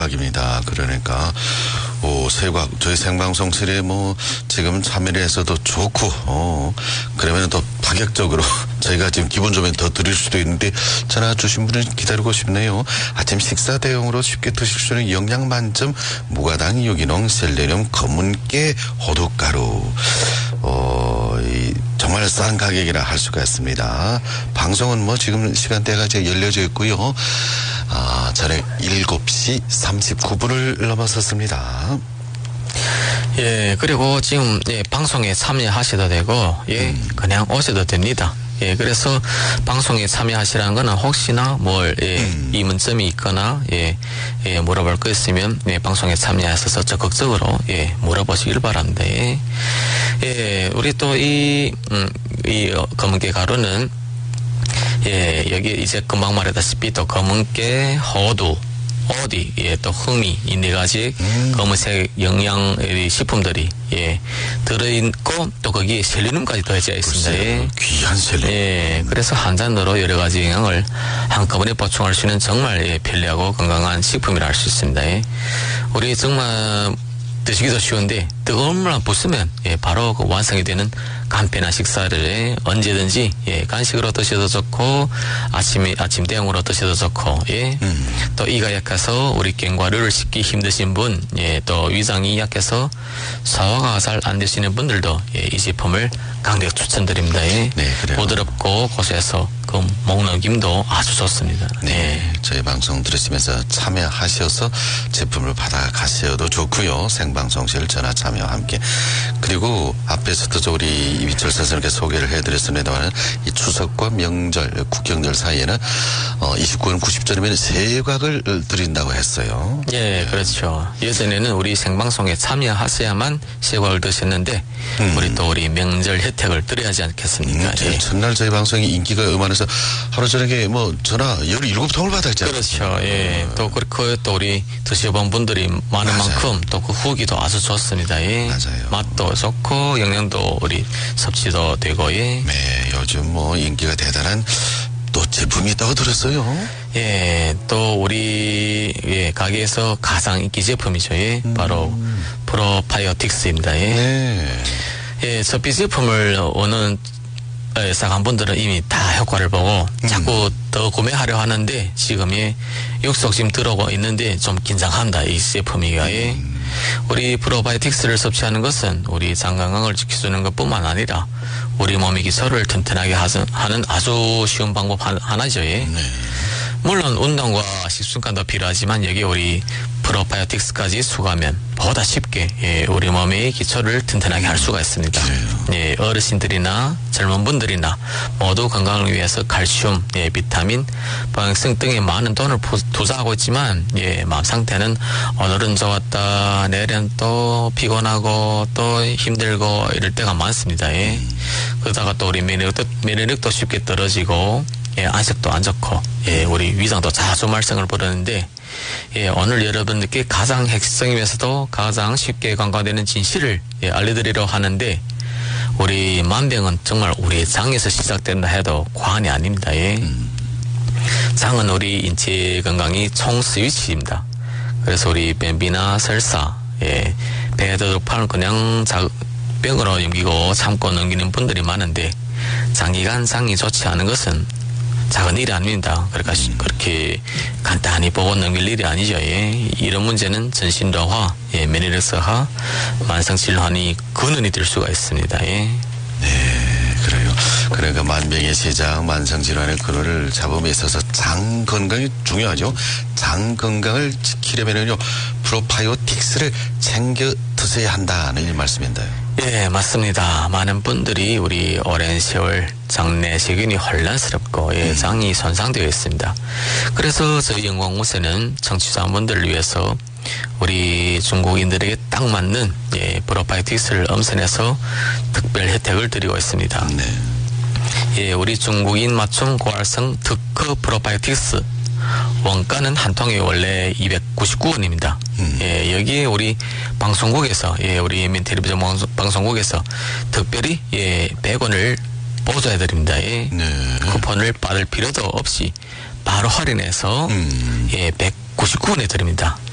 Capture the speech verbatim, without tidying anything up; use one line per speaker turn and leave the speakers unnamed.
입니다. 그러니까 오, 세과 저희 생방송실에 뭐 지금 참여를 해서도 좋고 어 그러면 또 파격적으로 저희가 지금 기본 좀에 더 드릴 수도 있는데 전화 주신 분은 기다리고 싶네요. 아침 식사 대용으로 쉽게 드실 수 있는 영양 만점 무가당 유기농 셀레늄 검은깨 호두가루 어 이, 정말 싼 가격이라 할 수가 있습니다. 방송은 뭐 지금 시간대가 이제 열려져 있고요. 아, 저녁 일곱 시 삼십구 분을 넘어섰습니다.
예, 그리고 지금 예, 방송에 참여하셔도 되고 예, 음. 그냥 오셔도 됩니다. 예, 그래서 방송에 참여하시라는 거는 혹시나 뭘, 예, 음. 이문점이 있거나, 예, 예, 물어볼 거 있으면, 예, 방송에 참여하셔서 적극적으로, 예, 물어보시길 바랍니다. 예, 예 우리 또 이, 음, 이 검은깨 가루는, 예, 여기 이제 금방 말했다시피 또 검은깨, 호두, 어디, 예, 또 흥미, 이 네 가지 음. 검은색 영양 식품들이, 예, 들어있고, 또 거기에 셀레늄까지 더해져 있습니다. 예.
귀한 셀레늄.
예, 그래서 한 잔으로 여러 가지 영양을 한꺼번에 보충할 수 있는 정말, 예, 편리하고 건강한 식품이라 할 수 있습니다. 예. 우리 정말 드시기도 쉬운데, 뜨거운 물만 부으면, 예, 바로 그 완성이 되는 간편한 식사를 언제든지, 예, 간식으로 드셔도 좋고, 아침에, 아침 대용으로 드셔도 좋고, 예. 음. 또 이가 약해서 우리 갱과류를 씹기 힘드신 분, 예, 또 위장이 약해서 소화가 잘 안 되시는 분들도, 예, 이 제품을 강력 추천드립니다. 예.
네, 그래요.
부드럽고 고소해서 그 목넘김도 아주 좋습니다.
네. 네. 저희 방송 들으시면서 참여하셔서 제품을 받아가셔도 좋고요. 생방송실 전화 참여와 함께. 그리고 앞에서도 우리 이휘철 선생님께 소개를 해드렸습니다만 이 추석과 명절, 국경절 사이에는 어, 이십구 원 구십 전이면 세곽을 드린다고 했어요.
예, 그렇죠. 예전에는 우리 생방송에 참여하셔야만 세곽을 드셨는데 음. 우리 또 우리 명절 혜택을 드려야 하지 않겠습니까?
음, 예. 전날 저희 방송이 인기가 음안해서 하루 저녁에 뭐 전화 열일곱 통을 받았죠.
그렇죠. 예. 또 그렇고 또 우리 드셔본 분들이 많은 맞아요. 만큼 또 그 후기도 아주 좋습니다. 예.
맞아요.
맛도 좋고 영양도 우리 섭취도 되고 예.
네, 요즘 뭐 인기가 대단한 또 제품이 있다고 들었어요.
예, 또 우리 예, 가게에서 가장 인기 제품이죠. 예. 음. 바로 프로바이오틱스입니다. 예.
네.
예, 저비 제품을 오는 사간 분들은 이미 다 효과를 보고 음. 자꾸 더 구매하려 하는데 지금이 육속 지금 들어오고 있는데 좀 긴장한다 이 제품이가. 예. 음. 우리 프로바이오틱스를 섭취하는 것은 우리 장 건강을 지켜주는 것뿐만 아니라 우리 몸의 기초를 튼튼하게 하는 아주 쉬운 방법 하나죠. 예. 네. 물론 운동과 식습관도 필요하지만 여기 우리 프로바이오틱스까지 수가하면 보다 쉽게 예, 우리 몸의 기초를 튼튼하게 할 수가 있습니다. 예, 어르신들이나 젊은 분들이나 모두 건강을 위해서 칼슘, 예, 비타민, 방역성 등에 많은 돈을 투자하고 있지만 예, 마음 상태는 오늘은 좋았다, 내일은 또 피곤하고 또 힘들고 이럴 때가 많습니다. 예. 음. 그러다가 또 우리 면역력도, 면역력도 쉽게 떨어지고 예, 안색도 안 좋고, 예, 우리 위장도 자주 말썽을 부르는데, 예, 오늘 여러분들께 가장 핵심이면서도 가장 쉽게 간과되는 진실을 예, 알려드리려 하는데, 우리 만병은 정말 우리 장에서 시작된다 해도 과언이 아닙니다. 예. 음. 장은 우리 인체 건강이 총 스위치입니다. 그래서 우리 변비나 설사, 예, 배도파는 그냥 자, 병으로 넘기고 참고 넘기는 분들이 많은데, 장기간 장이 좋지 않은 것은 작은 일이 아닙니다. 그러니까 음. 그렇게 간단히 보고 넘길 일이 아니죠. 예. 이런 문제는 전신도화, 예, 면역력 저하, 만성질환이 근원이 될 수가 있습니다. 예.
네, 그래요. 그러니까 만병의 시작, 만성질환의 근원을 잡음에 있어서 장 건강이 중요하죠. 장 건강을 지키려면요, 프로바이오틱스를 챙겨 드셔야 한다는 이 말씀인데요.
예, 맞습니다. 많은 분들이 우리 오랜 세월 장내 세균이 혼란스럽고 예, 장이 손상되어 있습니다. 그래서 저희 영광무새는 청취자분들을 위해서 우리 중국인들에게 딱 맞는 예, 프로바이오틱스를 엄선해서 특별 혜택을 드리고 있습니다. 네. 예, 우리 중국인 맞춤 고활성 특허 프로바이오틱스 원가는 한 통에 원래 이백구십구 원입니다. 음. 예, 여기에 우리 방송국에서, 예, 우리 엠비엔 텔레비전 방송국에서 특별히, 예, 백 원을 보조해드립니다. 예. 네. 쿠폰을 받을 필요도 없이 바로 할인해서, 음. 예, 백구십구 원에 드립니다.